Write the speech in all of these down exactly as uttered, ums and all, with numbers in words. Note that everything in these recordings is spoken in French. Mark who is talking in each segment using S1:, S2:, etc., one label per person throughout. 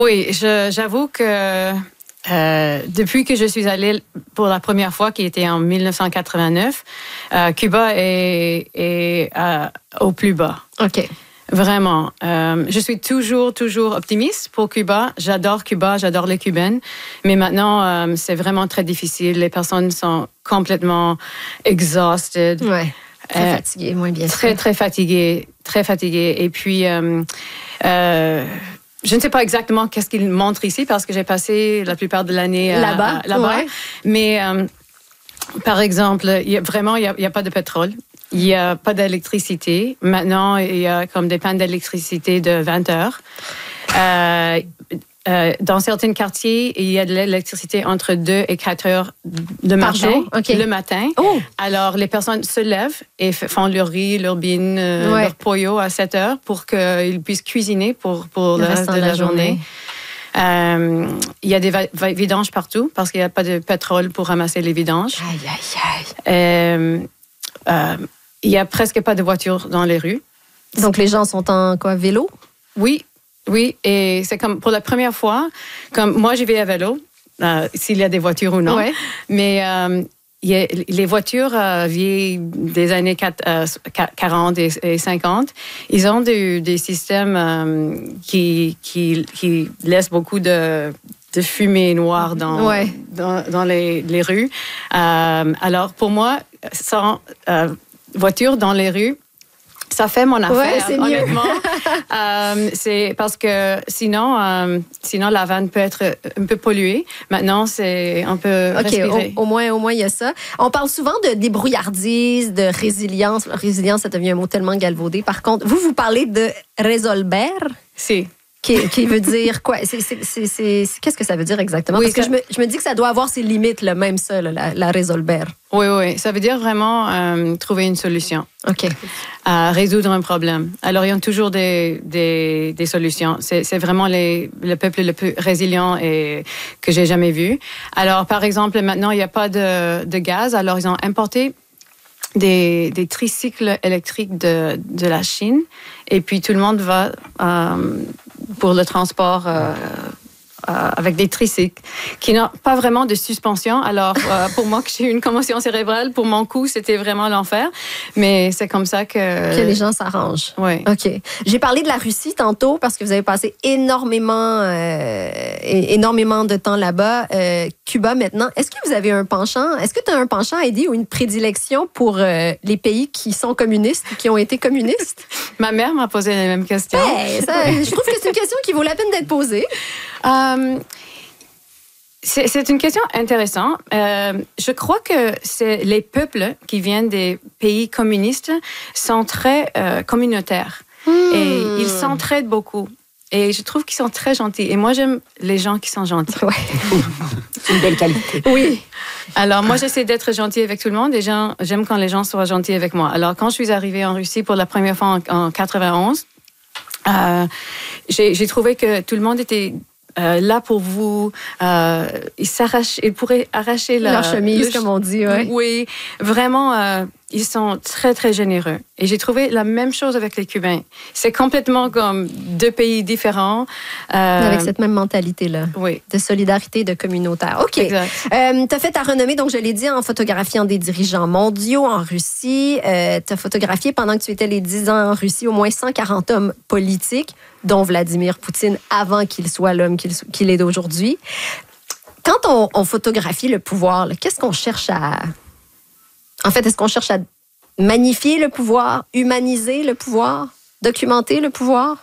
S1: Oui, je, j'avoue que euh, depuis que je suis allée pour la première fois, qui était en dix-neuf cent quatre-vingt-neuf, euh, Cuba est, est euh, au plus bas.
S2: OK.
S1: Vraiment. Euh, je suis toujours, toujours optimiste pour Cuba. J'adore Cuba, j'adore les Cubaines. Mais maintenant, euh, c'est vraiment très difficile. Les personnes sont complètement exhausted.
S2: Ouais. Très
S1: Euh,
S2: fatigué, moins bien sûr.
S1: Très, très fatigué. Très fatigué. Et puis, euh, euh, je ne sais pas exactement qu'est-ce qu'ils montrent ici parce que j'ai passé la plupart de l'année à,
S2: là-bas.
S1: à, là-bas.
S2: Ouais.
S1: Mais, euh, par exemple, il y a, vraiment, il n'y a, a pas de pétrole. Il n'y a pas d'électricité. Maintenant, il y a comme des pannes d'électricité de vingt heures. Euh, euh, dans certains quartiers, il y a de l'électricité entre deux et quatre heures de matin,
S2: okay.
S1: le matin.
S2: Oh.
S1: Alors, les personnes se lèvent et font leur riz, leur bine, euh,
S2: ouais.
S1: leur pollo à sept heures pour qu'ils puissent cuisiner pour, pour le, le reste de la, la journée. journée. Euh, il y a des va- vidanges partout parce qu'il n'y a pas de pétrole pour ramasser les vidanges.
S2: Aïe, aïe, aïe.
S1: Euh, euh, Il n'y a presque pas de voitures dans les rues.
S2: Donc, les gens sont en quoi, vélo?
S1: Oui, oui. Et c'est comme pour la première fois, comme moi, j'y vais à vélo, euh, s'il y a des voitures ou non.
S2: Ouais.
S1: Mais euh, y a, les voitures euh, vieilles des années quarante et cinquante, ils ont des, des systèmes euh, qui, qui, qui laissent beaucoup de... de fumée noire dans,
S2: ouais.
S1: dans, dans les, les rues. Euh, alors, pour moi, sans euh, voiture dans les rues, ça fait mon affaire,
S2: ouais, c'est
S1: honnêtement. euh, c'est parce que sinon, euh, sinon, la vanne peut être un peu polluée. Maintenant, c'est un peu
S2: OK,
S1: respirer.
S2: Au, au moins, au moins, il y a ça. On parle souvent de débrouillardise, de résilience. Résilience, ça devient un mot tellement galvaudé. Par contre, vous, vous parlez de resolver.
S1: Si.
S2: Qui, qui veut dire quoi? C'est, c'est, c'est, c'est, qu'est-ce que ça veut dire exactement?
S1: Oui,
S2: Parce que
S1: ça...
S2: je, me, je me dis que ça doit avoir ses limites, là, même ça, là, la, la resolver.
S1: Oui, oui. Ça veut dire vraiment euh, trouver une solution.
S2: OK.
S1: À résoudre un problème. Alors, il y a toujours des, des, des solutions. C'est, c'est vraiment les, le peuple le plus résilient et, que j'ai jamais vu. Alors, par exemple, maintenant, il n'y a pas de, de gaz. Alors, ils ont importé des, des tricycles électriques de, de la Chine. Et puis, tout le monde va... Euh, pour le transport euh, euh, avec des tricycles qui n'ont pas vraiment de suspension. Alors, euh, pour moi, que j'ai eu une commotion cérébrale, pour mon cou, c'était vraiment l'enfer. Mais c'est comme ça que...
S2: Que les gens s'arrangent.
S1: Oui.
S2: OK. J'ai parlé de la Russie tantôt parce que vous avez passé énormément, euh, énormément de temps là-bas. Euh, Cuba, maintenant. Est-ce que vous avez un penchant? Est-ce que tu as un penchant, Heidi, ou une prédilection pour euh, les pays qui sont communistes, qui ont été communistes?
S1: Ma mère m'a posé la même question.
S2: Hey, ça, je trouve que c'est une question qui vaut la peine d'être posée.
S1: Euh, c'est, c'est une question intéressante. Euh, je crois que c'est les peuples qui viennent des pays communistes sont très euh, communautaires mmh. et ils s'entraident beaucoup. Et je trouve qu'ils sont très gentils. Et moi, j'aime les gens qui sont gentils.
S2: Ouais.
S3: C'est une belle qualité.
S2: Oui.
S1: Alors, moi, j'essaie d'être gentille avec tout le monde. Et gens, j'aime quand les gens soient gentils avec moi. Alors, quand je suis arrivée en Russie pour la première fois en, en quatre-vingt-onze, euh, j'ai, j'ai trouvé que tout le monde était... Euh, là pour vous, euh, ils s'arrachent, ils pourraient arracher la,
S2: leur chemise,
S1: le,
S2: comme on dit. Ouais.
S1: Oui, vraiment, euh, ils sont très très généreux. Et j'ai trouvé la même chose avec les Cubains. C'est complètement comme deux pays différents,
S2: euh, avec cette même mentalité-là,
S1: oui,
S2: de solidarité, de communautaire. Ok. Euh, t'as fait ta renommée, donc je l'ai dit, en photographiant des dirigeants mondiaux en Russie. Euh, t'as photographié pendant que tu étais les dix ans en Russie au moins cent quarante hommes politiques, dont Vladimir Poutine, avant qu'il soit l'homme qu'il, qu'il est d'aujourd'hui. Quand on, on photographie le pouvoir, là, qu'est-ce qu'on cherche à... En fait, est-ce qu'on cherche à magnifier le pouvoir, humaniser le pouvoir, documenter le pouvoir?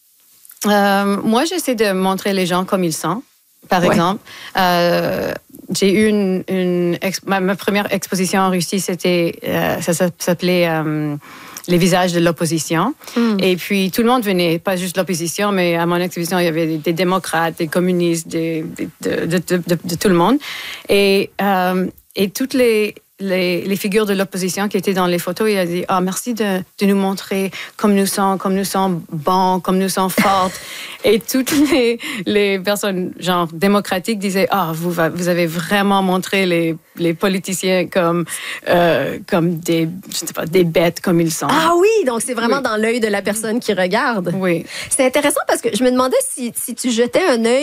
S1: Euh, moi, j'essaie de montrer les gens comme ils sont. Par
S2: ouais.
S1: exemple, euh, j'ai eu une... une ma, ma première exposition en Russie, c'était... Euh, ça, ça s'appelait... Euh, les visages de l'opposition. Mm. Et puis, tout le monde venait, pas juste l'opposition, mais à mon exposition, il y avait des, des démocrates, des communistes, des, des, de, de, de, de, de tout le monde. Et, euh, et toutes les, les, les figures de l'opposition qui étaient dans les photos, il a dit, ah, merci de, de nous montrer comme nous sommes, comme nous sommes bons, comme nous sommes fortes. Et toutes les, les personnes, genre, démocratiques disaient, ah, vous, vous avez vraiment montré les, les politiciens comme, euh, comme des, je sais pas, des bêtes comme ils sont.
S2: Ah oui, donc c'est vraiment
S1: oui.
S2: dans l'œil de la personne qui regarde.
S1: Oui.
S2: C'est intéressant parce que je me demandais si, si tu jetais un œil